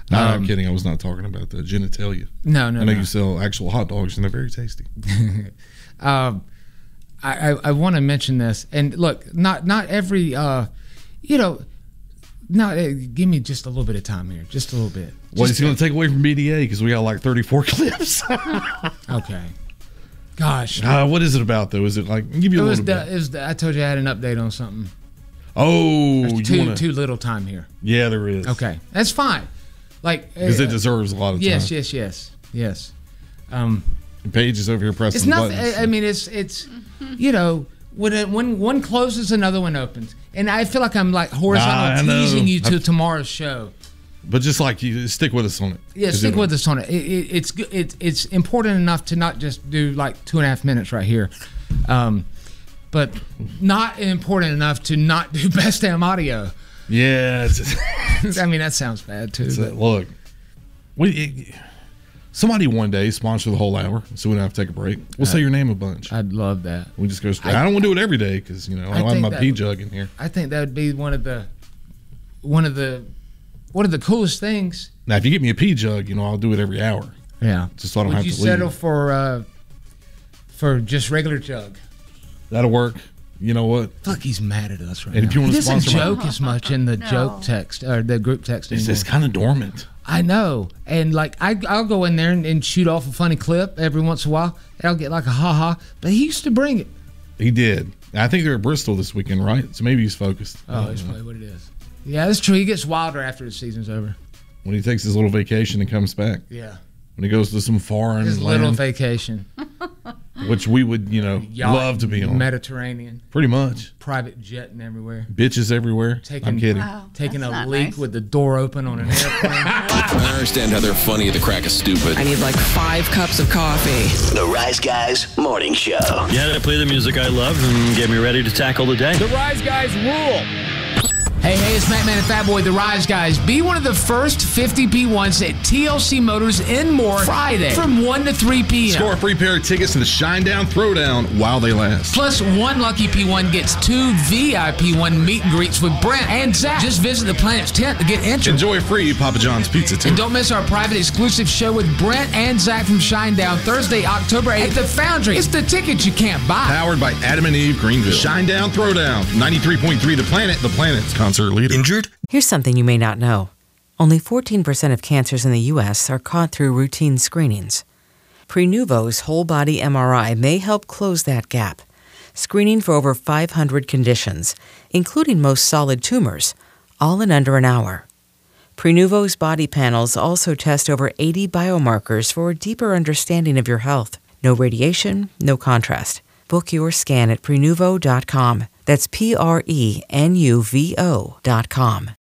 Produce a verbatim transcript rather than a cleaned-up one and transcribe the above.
No, Um, I'm kidding. I was not talking about the genitalia. No, no, I know no. you sell actual hot dogs, and they're very tasty. um, I, I, I want to mention this, and look, not not every, uh, you know, no, uh, give me just a little bit of time here, just a little bit. Well, Just- it's going to take away from B D A because we got like thirty-four clips. Okay. Gosh. Uh, what is it about though? Is it like give you It a was little the, bit? it was the, I told you I had an update on something. Oh, There's you too wanna, too little time here. Yeah, there is. Okay, that's fine. Like because uh, it deserves a lot of time. yes, yes, yes, yes. Um, Paige is over here pressing it's the not. buttons. I, I mean, it's it's you know when it, when one closes, another one opens, and I feel like I'm like horizontal I know. teasing you to I've- tomorrow show. But just like you, stick with us on it. Yeah, stick with us on it. it, it it's good- it's it's important enough to not just do like two and a half minutes right here, um, but not important enough to not do best damn audio. Yeah. It's, I mean, that sounds bad too. it's, But look, we it, somebody one day sponsor the whole hour, so we don't have to take a break. We'll say your name a bunch. I'd love that. We just go straight. I, don't want to do it every day because you know I, I don't have think my that- pee jug in here. I think that would be one of the one of the one of the coolest things. Now, if you get me a pee jug, you know I'll do it every hour. Yeah. Just so I don't Would have you to settle leave. for uh, for just regular jug? That'll work. You know what? Fuck, he's mad at us right And now. if you wanna he doesn't sponsor my- joke as much in the No. joke text or the group text It's anymore. just kind of dormant. I know, and like I, I'll go in there and, and shoot off a funny clip every once in a while, and I'll get like a ha ha. But he used to bring it. He did. I think they're at Bristol this weekend, right? So maybe he's focused. I Oh, don't that's know. probably what it is. Yeah, that's true. He gets wilder after the season's over. When he takes his little vacation and comes back. Yeah, When he goes to some foreign his little land, vacation, which we would, you know, Yacht, love to be on. Mediterranean, Pretty much. private jetting everywhere. Bitches everywhere. Taking- I'm kidding. Wow, Taking that's a not leak nice. with the door open on an airplane. I understand how they're funny at the crack of stupid. I need like five cups of coffee. The Rise Guys Morning Show. Yeah, I play the music I love and get me ready to tackle the day. The Rise Guys rule. Hey, hey, it's Matt Man and Fat Boy, the Rise Guys. Be one of the first fifty P ones at T L C Motors in Moore Friday from one to three p.m. Score a free pair of tickets to the Shinedown Throwdown while they last. Plus, one lucky P one gets two V I P one meet and greets with Brent and Zach. Just visit the Planet's tent to get entered. Enjoy free Papa John's pizza too. And don't miss our private exclusive show with Brent and Zach from Shinedown Thursday, October eighth at the Foundry. It's the tickets you can't buy. Powered by Adam and Eve Greenville. Shinedown Throwdown. ninety-three point three The Planet. The Planet's concert leader. Injured? Here's something you may not know. Only fourteen percent of cancers in the U S are caught through routine screenings. Prenuvo's whole body M R I may help close that gap, screening for over five hundred conditions, including most solid tumors, all in under an hour. Prenuvo's body panels also test over eighty biomarkers for a deeper understanding of your health. No radiation, no contrast. Book your scan at Prenuvo dot com. That's P R E N U V O dot com.